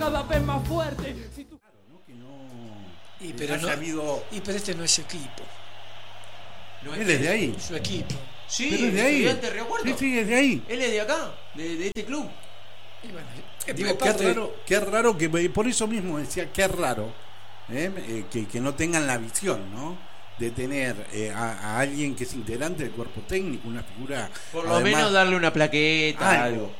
cada vez más fuerte. Si tú... Claro, ¿no? Que no. Pero este no es su equipo. No Él es de ahí. Su equipo. Sí, Pero es de ahí. Estudiante Río Cuarto. Sí, es de ahí. Él es de acá, de este club. Y bueno, Digo, qué raro que por eso mismo decía, qué raro que no tengan la visión, ¿no? De tener a alguien que es integrante del cuerpo técnico, una figura. Por lo menos darle una plaqueta, algo.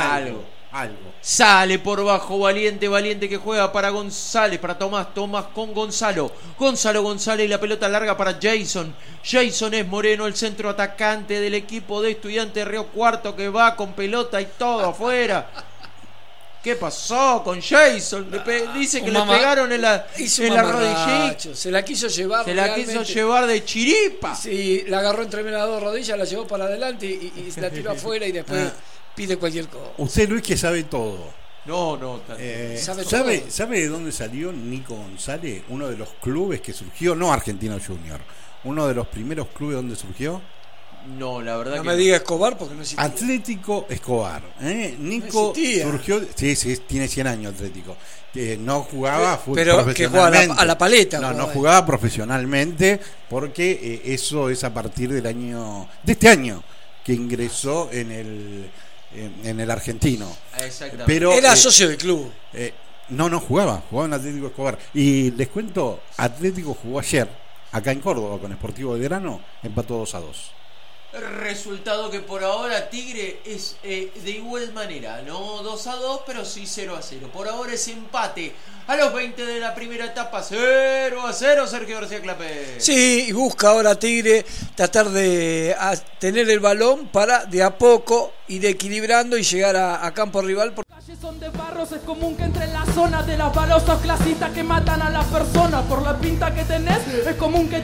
Sale por bajo, Valiente que juega para González, para Tomás con Gonzalo González y la pelota larga para Jason es Moreno, el centro atacante del equipo de Estudiantes Río Cuarto, que va con pelota y todo afuera. ¿Qué pasó con Jason? Dice que le pegaron en la rodillita. Se la quiso llevar. Quiso llevar de chiripa. Sí, la agarró entre las dos rodillas, la llevó para adelante y la tiró afuera y después pide cualquier cosa. Usted, Luis, que sabe todo. No. ¿Sabe de dónde salió Nico González? Uno de los clubes que surgió, no Argentino Junior, uno de los primeros clubes donde surgió. No, la verdad no que me diga Escobar porque no existía. Atlético Escobar. Nico surgió. Sí, tiene 100 años Atlético. No jugaba pero que jugaba a la paleta. No jugaba profesionalmente porque eso es a partir de este año que ingresó en el Argentino. Exactamente. Pero, era socio del club. No jugaba en Atlético Escobar. Y les cuento, Atlético jugó ayer acá en Córdoba con Sportivo Belgrano, empató 2-2. Resultado que por ahora Tigre es de igual manera, no 2-2, pero sí 0-0. Por ahora es empate a los 20 de la primera etapa, 0-0, Sergio García Clapé. Sí, y busca ahora Tigre tratar de tener el balón para de a poco ir equilibrando y llegar a campo rival. Calles son de barros, es común que entre en la zona de las balosas clasistas que matan a las personas. Por la pinta que tenés, es común que